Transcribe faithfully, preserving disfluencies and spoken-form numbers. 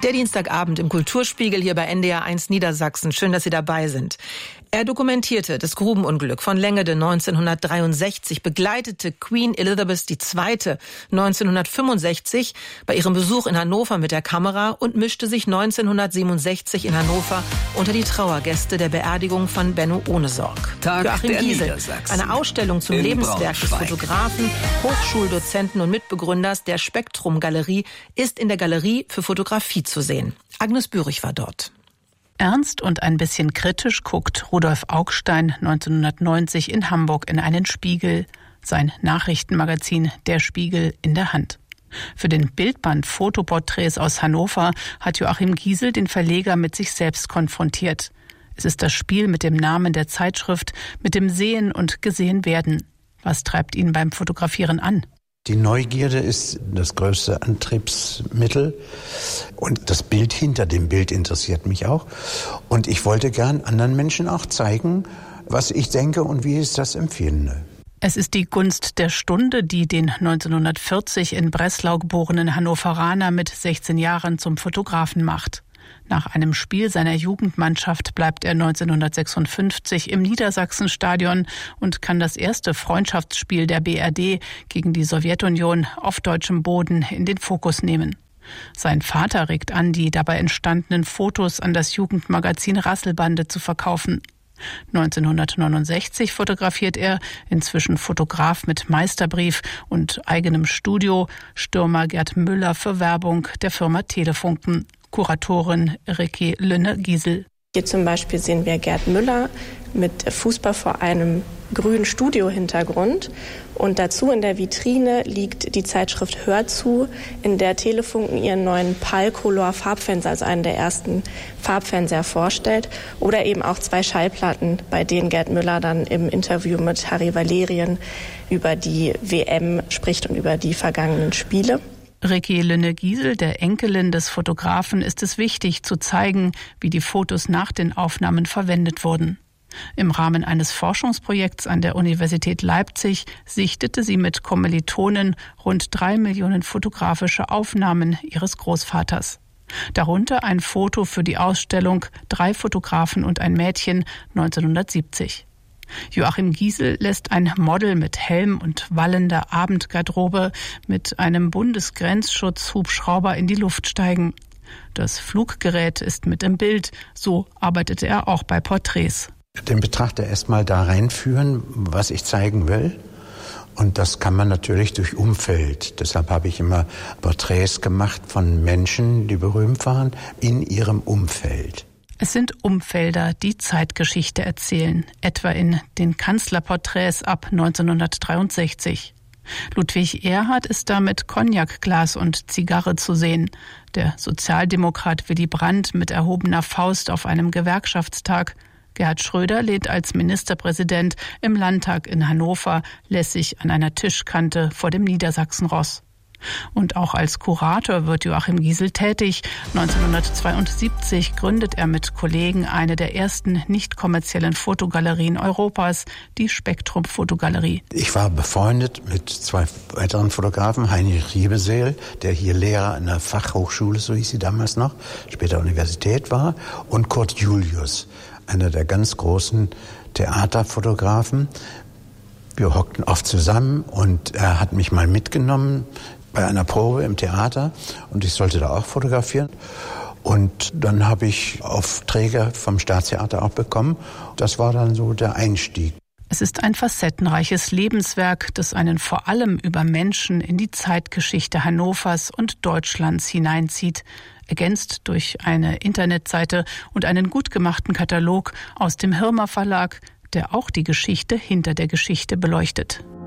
Der Dienstagabend im Kulturspiegel hier bei N D R eins Niedersachsen. Schön, dass Sie dabei sind. Er dokumentierte das Grubenunglück von Lengede neunzehnhundertdreiundsechzig, begleitete Queen Elizabeth die Zweite neunzehnhundertfünfundsechzig bei ihrem Besuch in Hannover mit der Kamera und mischte sich neunzehnhundertsiebenundsechzig in Hannover unter die Trauergäste der Beerdigung von Benno Ohnesorg. Tag Joachim der Giesel, Niedersachsen. eine Ausstellung zum In Lebenswerk des Braunschweig. Fotografen, Hochschuldozenten und Mitbegründers der Spektrum-Galerie ist in der Galerie für Fotografie zu sehen. Agnes Bürich war dort. Ernst und ein bisschen kritisch guckt Rudolf Augstein neunzehnhundertneunzig in Hamburg in einen Spiegel, sein Nachrichtenmagazin Der Spiegel in der Hand. Für den Bildband Fotoporträts aus Hannover hat Joachim Giesel den Verleger mit sich selbst konfrontiert. Es ist das Spiel mit dem Namen der Zeitschrift, mit dem Sehen und Gesehenwerden. Was treibt ihn beim Fotografieren an? Die Neugierde ist das größte Antriebsmittel und das Bild hinter dem Bild interessiert mich auch. Und ich wollte gern anderen Menschen auch zeigen, was ich denke und wie ich das empfinde. Es ist die Gunst der Stunde, die den neunzehnhundertvierzig in Breslau geborenen Hannoveraner mit sechzehn Jahren zum Fotografen macht. Nach einem Spiel seiner Jugendmannschaft bleibt er neunzehnhundertsechsundfünfzig im Niedersachsenstadion und kann das erste Freundschaftsspiel der B R D gegen die Sowjetunion auf deutschem Boden in den Fokus nehmen. Sein Vater regt an, die dabei entstandenen Fotos an das Jugendmagazin Rasselbande zu verkaufen. neunzehnhundertneunundsechzig fotografiert er, inzwischen Fotograf mit Meisterbrief und eigenem Studio, Stürmer Gerd Müller für Werbung der Firma Telefunken. Kuratorin Ricky Lünne-Giesel. Hier zum Beispiel sehen wir Gerd Müller mit Fußball vor einem grünen Studiohintergrund. Und dazu in der Vitrine liegt die Zeitschrift Hör zu, in der Telefunken ihren neuen Palcolor Farbfernseher, also einen der ersten Farbfernseher vorstellt. Oder eben auch zwei Schallplatten, bei denen Gerd Müller dann im Interview mit Harry Valerien über die W M spricht und über die vergangenen Spiele. Ricky Lünne-Giesel, der Enkelin des Fotografen, ist es wichtig zu zeigen, wie die Fotos nach den Aufnahmen verwendet wurden. Im Rahmen eines Forschungsprojekts an der Universität Leipzig sichtete sie mit Kommilitonen rund drei Millionen fotografische Aufnahmen ihres Großvaters. Darunter ein Foto für die Ausstellung Drei Fotografen und ein Mädchen neunzehnhundertsiebzig. Joachim Giesel lässt ein Model mit Helm und wallender Abendgarderobe mit einem Bundesgrenzschutz-Hubschrauber in die Luft steigen. Das Fluggerät ist mit im Bild, so arbeitete er auch bei Porträts. Den Betrachter erstmal da reinführen, was ich zeigen will. Und das kann man natürlich durch Umfeld. Deshalb habe ich immer Porträts gemacht von Menschen, die berühmt waren, in ihrem Umfeld. Es sind Umfelder, die Zeitgeschichte erzählen, etwa in den Kanzlerporträts ab neunzehnhundertdreiundsechzig. Ludwig Erhard ist da mit Cognacglas und Zigarre zu sehen. Der Sozialdemokrat Willy Brandt mit erhobener Faust auf einem Gewerkschaftstag. Gerhard Schröder lehnt als Ministerpräsident im Landtag in Hannover lässig an einer Tischkante vor dem Niedersachsenross. Und auch als Kurator wird Joachim Giesel tätig. neunzehnhundertzweiundsiebzig gründet er mit Kollegen eine der ersten nicht kommerziellen Fotogalerien Europas, die Spektrum Fotogalerie. Ich war befreundet mit zwei weiteren Fotografen, Heinrich Riebeseel, der hier Lehrer an der Fachhochschule, so hieß sie damals noch, später Universität war, und Kurt Julius, einer der ganz großen Theaterfotografen. Wir hockten oft zusammen und er hat mich mal mitgenommen bei einer Probe im Theater und ich sollte da auch fotografieren. Und dann habe ich Aufträge vom Staatstheater auch bekommen. Das war dann so der Einstieg. Es ist ein facettenreiches Lebenswerk, das einen vor allem über Menschen in die Zeitgeschichte Hannovers und Deutschlands hineinzieht, ergänzt durch eine Internetseite und einen gut gemachten Katalog aus dem Hirmer Verlag, der auch die Geschichte hinter der Geschichte beleuchtet.